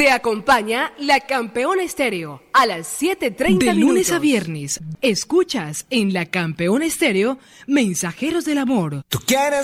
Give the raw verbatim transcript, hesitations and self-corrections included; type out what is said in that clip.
Te acompaña la Campeona Estéreo a las siete treinta De minutos. lunes a viernes, escuchas en la Campeona Estéreo Mensajeros del Amor. Tú quieres